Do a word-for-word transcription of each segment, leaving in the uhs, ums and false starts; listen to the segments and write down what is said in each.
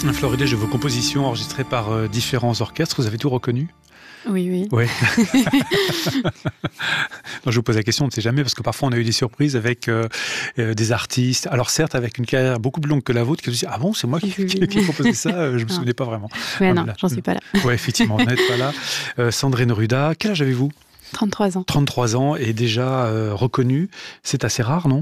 Floridé, de vos compositions enregistrées par euh, différents orchestres, vous avez tout reconnu ? Oui, oui. Ouais. Non, je vous pose la question, on ne sait jamais, parce que parfois on a eu des surprises avec euh, euh, des artistes. Alors certes, avec une carrière beaucoup plus longue que la vôtre, qui se dit « Ah bon, c'est moi qui, Oui, qui, oui. qui ai composé ça ?» Je ne me souvenais pas vraiment. Mais Voilà. non, j'en suis pas là. Oui, effectivement, vous n'êtes pas là. Euh, Sandrine Ruda, quel âge avez-vous ? trente-trois ans. trente-trois ans et déjà euh, reconnue. C'est assez rare, non ?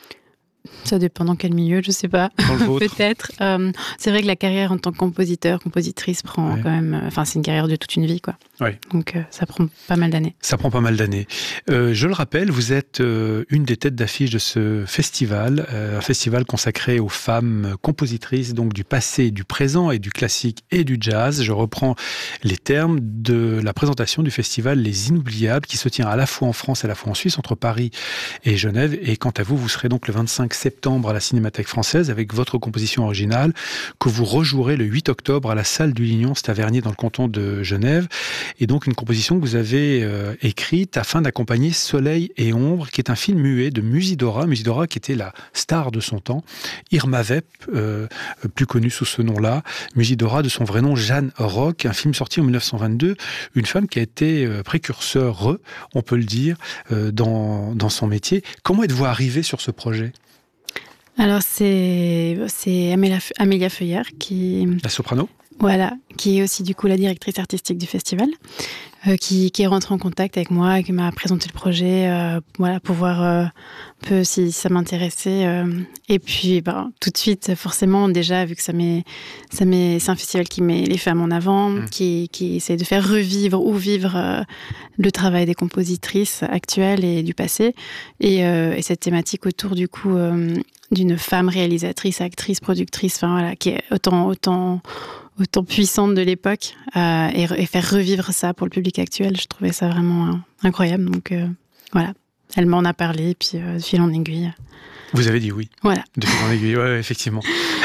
Ça dépend dans quel milieu, je sais pas. Dans le vôtre. Peut-être. Euh, c'est vrai que la carrière en tant que compositeur, compositrice prend Ouais. quand même. Enfin, euh, c'est une carrière de toute une vie, quoi. Ouais. Donc, euh, ça prend pas mal d'années. Ça prend pas mal d'années. Euh, je le rappelle, vous êtes euh, une des têtes d'affiche de ce festival, euh, un festival consacré aux femmes compositrices, donc du passé, du présent et du classique et du jazz. Je reprends les termes de la présentation du festival Les Inoubliables, qui se tient à la fois en France et à la fois en Suisse, entre Paris et Genève. Et quant à vous, vous serez donc le vingt-cinq septembre à la Cinémathèque française avec votre composition originale que vous rejouerez le huit octobre à la salle du Lignon, c'est à Vernier dans le canton de Genève. Et donc une composition que vous avez euh, écrite afin d'accompagner Soleil et Ombre, qui est un film muet de Musidora, Musidora qui était la star de son temps, Irma Vep, euh, plus connue sous ce nom-là, Musidora de son vrai nom Jeanne Roch, un film sorti en dix-neuf cent vingt-deux, une femme qui a été euh, précurseur, on peut le dire, euh, dans, dans son métier. Comment êtes-vous arrivé sur ce projet ? Alors, c'est, c'est Amélia, Amélia Feuillard qui... La soprano ? Voilà, qui est aussi du coup la directrice artistique du festival, euh, qui, qui est rentrée en contact avec moi et qui m'a présenté le projet, euh, voilà, pour voir euh, un peu si ça m'intéressait. Euh, et puis, ben, tout de suite, forcément, déjà, vu que ça met, ça met, c'est un festival qui met les femmes en avant, mmh. qui, qui essaie de faire revivre ou vivre euh, le travail des compositrices actuelles et du passé, et, euh, et cette thématique autour du coup euh, d'une femme réalisatrice, actrice, productrice, enfin voilà, qui est autant, autant autant puissante de l'époque euh, et, et faire revivre ça pour le public actuel, je trouvais ça vraiment euh, incroyable. Donc euh, voilà, elle m'en a parlé, et puis euh, de fil en aiguille. Vous avez dit oui. Voilà. De fil en aiguille, oui, effectivement.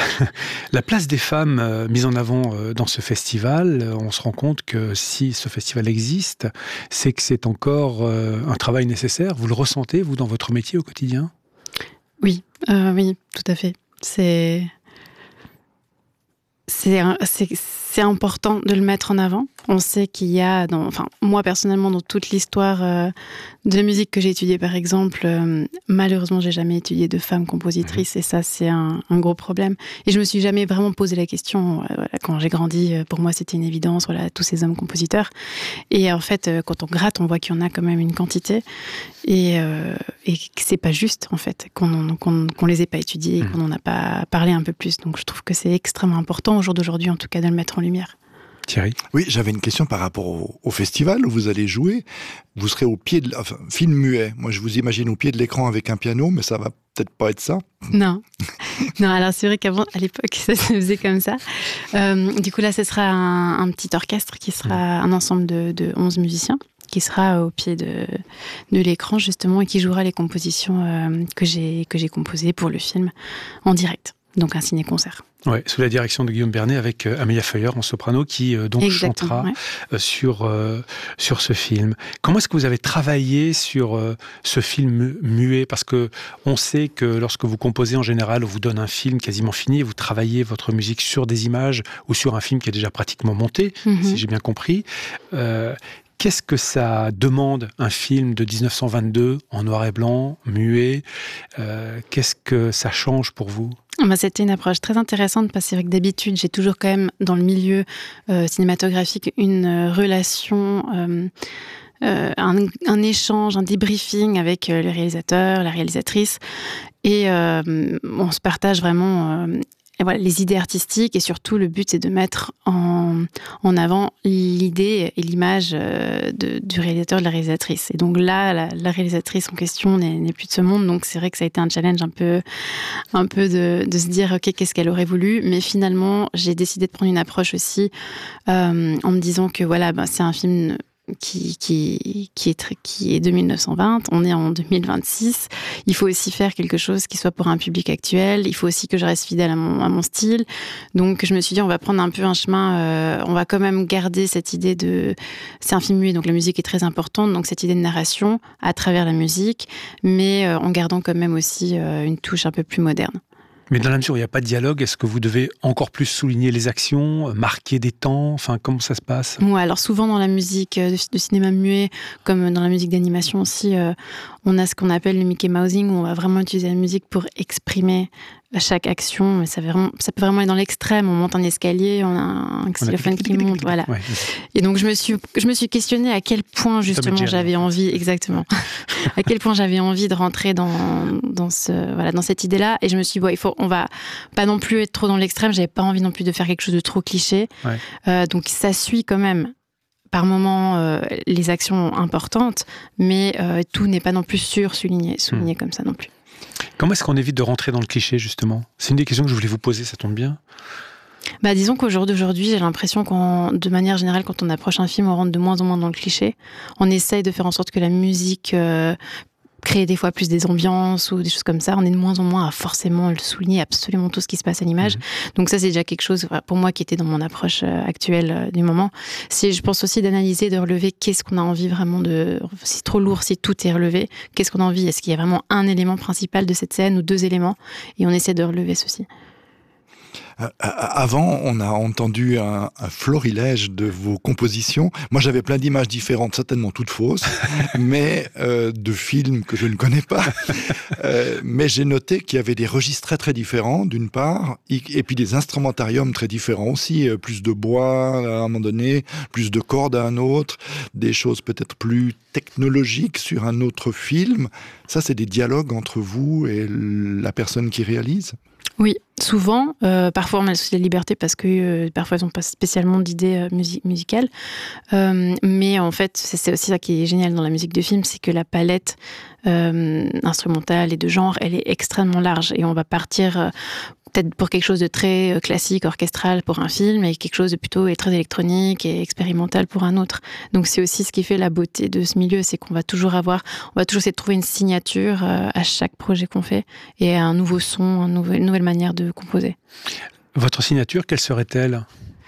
La place des femmes euh, mise en avant euh, dans ce festival, euh, on se rend compte que si ce festival existe, c'est que c'est encore euh, un travail nécessaire. Vous le ressentez, vous, dans votre métier au quotidien ? Oui, euh, oui, tout à fait. C'est... C'est, c'est, c'est important de le mettre en avant. On sait qu'il y a, dans, enfin, moi personnellement, dans toute l'histoire euh, de la musique que j'ai étudiée, par exemple, euh, malheureusement, j'ai jamais étudié de femmes compositrices, mmh. et ça, c'est un, un gros problème. Et je me suis jamais vraiment posé la question. Euh, voilà, quand j'ai grandi, pour moi, c'était une évidence. Voilà, tous ces hommes compositeurs. Et en fait, euh, quand on gratte, on voit qu'il y en a quand même une quantité, et, euh, et que c'est pas juste, en fait, qu'on, qu'on, qu'on les ait pas étudiés, mmh. qu'on en a pas parlé un peu plus. Donc, je trouve que c'est extrêmement important au jour d'aujourd'hui, en tout cas, de le mettre en lumière. Thierry ? Oui, j'avais une question par rapport au, au festival où vous allez jouer. Vous serez au pied de... Enfin, film muet. Moi, je vous imagine au pied de l'écran avec un piano, mais ça va peut-être pas être ça. Non. Non, alors c'est vrai qu'avant, à l'époque, ça se faisait comme ça. Euh, du coup, là, ce sera un, un petit orchestre qui sera un ensemble de, de onze musiciens qui sera au pied de, de l'écran, justement, et qui jouera les compositions euh, que j'ai, que j'ai composées pour le film en direct. Donc, un ciné-concert. Ouais, sous la direction de Guillaume Bernet avec euh, Amélia Feuillard en soprano qui euh, donc Exactement, chantera ouais. euh, sur, euh, sur ce film. Comment est-ce que vous avez travaillé sur euh, ce film muet ? Parce que on sait que lorsque vous composez en général, on vous donne un film quasiment fini et vous travaillez votre musique sur des images ou sur un film qui est déjà pratiquement monté, mm-hmm. si j'ai bien compris. Euh, Qu'est-ce que ça demande, un film de dix-neuf cent vingt-deux, en noir et blanc, muet ? euh, Qu'est-ce que ça change pour vous ? Bah, c'était une approche très intéressante parce que c'est vrai que d'habitude, j'ai toujours quand même, dans le milieu euh, cinématographique, une euh, relation... Euh, Euh, un, un échange, un débriefing avec euh, le réalisateur, la réalisatrice, et euh, on se partage vraiment euh, et voilà, les idées artistiques, et surtout le but c'est de mettre en, en avant l'idée et l'image euh, de, du réalisateur, de la réalisatrice. Et donc là, la, la réalisatrice en question n'est, n'est plus de ce monde, donc c'est vrai que ça a été un challenge un peu, un peu de, de se dire ok, qu'est-ce qu'elle aurait voulu, mais finalement j'ai décidé de prendre une approche aussi euh, en me disant que voilà, ben, c'est un film Qui, qui, qui, est, qui est de dix-neuf cent vingt, on est en deux mille vingt-six, il faut aussi faire quelque chose qui soit pour un public actuel, il faut aussi que je reste fidèle à mon, à mon style, donc je me suis dit on va prendre un peu un chemin, euh, on va quand même garder cette idée de, c'est un film muet, donc la musique est très importante, donc cette idée de narration à travers la musique, mais euh, en gardant quand même aussi euh, une touche un peu plus moderne. Mais dans la mesure où il n'y a pas de dialogue, est-ce que vous devez encore plus souligner les actions, marquer des temps? Enfin, comment ça se passe? Ouais, alors souvent dans la musique de, de cinéma muet, comme dans la musique d'animation aussi, euh, on a ce qu'on appelle le Mickey Mousing, où on va vraiment utiliser la musique pour exprimer chaque action. Mais ça, vraiment, ça peut vraiment aller dans l'extrême. On monte un escalier, on a un xylophone qui monte, voilà. Ouais. Et donc je me suis, je me suis questionnée à quel point justement j'avais envie, exactement, à quel point j'avais envie de rentrer dans dans ce, voilà, dans cette idée-là. Et je me suis dit, bon, il faut, on va pas non plus être trop dans l'extrême. J'avais pas envie non plus de faire quelque chose de trop cliché. Ouais. Euh, donc ça suit quand même par moments euh, les actions importantes, mais euh, tout n'est pas non plus sur-souligné, souligné mmh. comme ça non plus. Comment est-ce qu'on évite de rentrer dans le cliché, justement? C'est une des questions que je voulais vous poser, ça tombe bien. Bah, disons qu'au jour d'aujourd'hui, j'ai l'impression qu'on, de manière générale, quand on approche un film, on rentre de moins en moins dans le cliché. On essaye de faire en sorte que la musique euh, crée des fois plus des ambiances ou des choses comme ça. On est de moins en moins à forcément le souligner, absolument tout ce qui se passe à l'image. Mmh. Donc ça, c'est déjà quelque chose, pour moi, qui était dans mon approche actuelle euh, du moment. C'est, je pense aussi d'analyser, de relever qu'est-ce qu'on a envie vraiment de... Si c'est trop lourd, si tout est relevé, qu'est-ce qu'on a envie? Est-ce qu'il y a vraiment un élément principal de cette scène ou deux éléments? Et on essaie de relever ceci. Avant, on a entendu un, un florilège de vos compositions. Moi, j'avais plein d'images différentes, certainement toutes fausses, mais euh, de films que je ne connais pas. Euh, mais j'ai noté qu'il y avait des registres très très différents, d'une part, et puis des instrumentariums très différents aussi. Plus de bois à un moment donné, plus de cordes à un autre, des choses peut-être plus technologiques sur un autre film. Ça, c'est des dialogues entre vous et la personne qui réalise? Oui, souvent. Euh, parfois, on a le souci de la liberté parce que euh, parfois, ils n'ont pas spécialement d'idées euh, music- musicales. Euh, mais en fait, c'est, c'est aussi ça qui est génial dans la musique de film, c'est que la palette euh, instrumentale et de genre, elle est extrêmement large. Et on va partir... Euh, peut-être pour quelque chose de très classique, orchestral pour un film, et quelque chose de plutôt très électronique et expérimental pour un autre. Donc c'est aussi ce qui fait la beauté de ce milieu, c'est qu'on va toujours avoir, on va toujours essayer de trouver une signature à chaque projet qu'on fait, et un nouveau son, une nouvelle, une nouvelle manière de composer. Votre signature, quelle serait-elle ?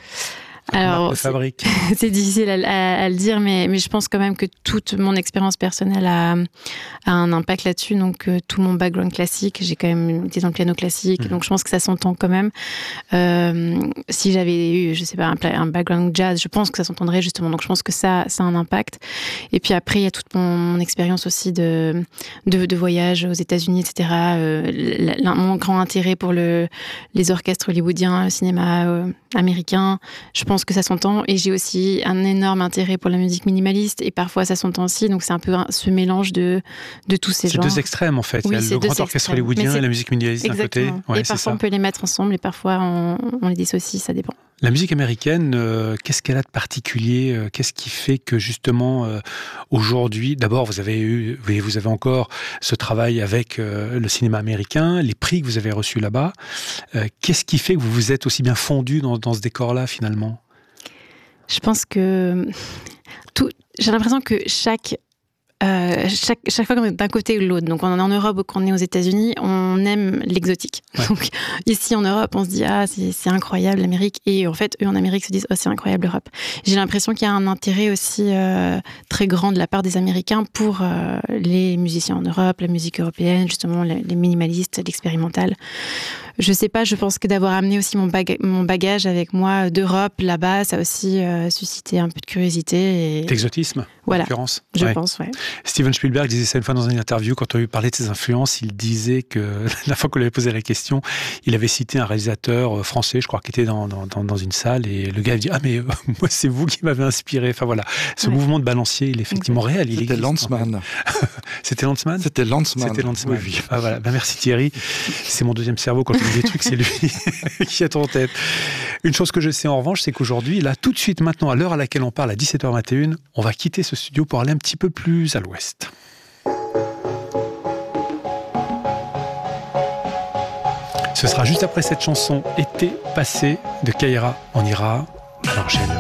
Alors, c'est, c'est difficile à, à, à le dire, mais, mais je pense quand même que toute mon expérience personnelle a, a un impact là-dessus. Donc, euh, tout mon background classique, j'ai quand même été dans le piano classique, mmh. donc je pense que ça s'entend quand même. Euh, si j'avais eu, je sais pas, un, un background jazz, je pense que ça s'entendrait justement. Donc, je pense que ça, ça a un impact. Et puis après, il y a toute mon, mon expérience aussi de, de, de voyage aux États-Unis, et cetera. Euh, la, la, mon grand intérêt pour le, les orchestres hollywoodiens, le cinéma euh, américain, je pense que ça s'entend, et j'ai aussi un énorme intérêt pour la musique minimaliste, et parfois ça s'entend aussi, donc c'est un peu un, ce mélange de, de tous ces c'est genres. C'est deux extrêmes en fait, oui, il y a le grand orchestre hollywoodien et la musique minimaliste d'un côté. Ouais, et parfois on peut les mettre ensemble, et parfois on, on les dissocie, ça dépend. La musique américaine, euh, qu'est-ce qu'elle a de particulier euh, Qu'est-ce qui fait que justement euh, aujourd'hui, d'abord vous avez eu, vous avez encore ce travail avec euh, le cinéma américain, les prix que vous avez reçus là-bas. Euh, qu'est-ce qui fait que vous vous êtes aussi bien fondu dans, dans ce décor-là finalement ? Je pense que tout, j'ai l'impression que chaque Euh, chaque, chaque fois qu'on est d'un côté ou de l'autre, donc on est en Europe ou qu'on est aux États-Unis, on aime l'exotique. Ouais. Donc ici en Europe, on se dit ah c'est, c'est incroyable l'Amérique, et en fait eux en Amérique se disent oh c'est incroyable l'Europe. J'ai l'impression qu'il y a un intérêt aussi euh, très grand de la part des Américains pour euh, les musiciens en Europe, la musique européenne, justement les, les minimalistes, l'expérimental. Je sais pas, je pense que d'avoir amené aussi mon, baga- mon bagage avec moi d'Europe là-bas, ça a aussi euh, suscité un peu de curiosité. Et... D'exotisme, voilà, en l'occurrence. Je ouais. pense, ouais. Steven Spielberg disait ça une fois dans une interview, quand on lui parlait de ses influences, il disait que, la fois qu'on lui avait posé la question, il avait cité un réalisateur français, je crois, qui était dans, dans, dans une salle, et le gars avait dit « Ah, mais euh, moi, c'est vous qui m'avez inspiré ». Enfin voilà, ce ouais. mouvement de balancier, il est effectivement okay. réel. Il C'était Lanzmann. C'était Lanzmann C'était Lanzmann. C'était Lanzmann. Oui, oui. Ah, voilà. Ben, merci Thierry. C'est mon deuxième cerveau, quand je dis des trucs, c'est lui qui a en tête. Une chose que je sais en revanche, c'est qu'aujourd'hui, là, tout de suite, maintenant, à l'heure à laquelle on parle, à dix-sept heures vingt et une, on va quitter ce studio pour aller un petit peu plus à l'ouest. Ce sera juste après cette chanson Été passé de Kaira. On ira à l'enchaîne.